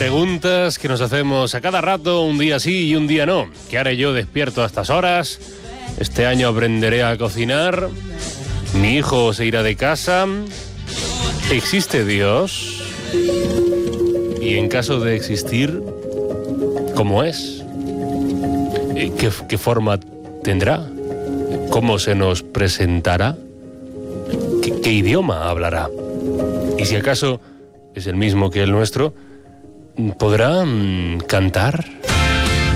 Preguntas que nos hacemos a cada rato, un día sí y un día no. ¿Qué haré yo despierto a estas horas? ¿Este año aprenderé a cocinar? ¿Mi hijo se irá de casa? ¿Existe Dios? Y en caso de existir, ¿cómo es? ¿Qué forma tendrá? ¿Cómo se nos presentará? ¿Qué idioma hablará? Y si acaso es el mismo que el nuestro, ¿podrá cantar?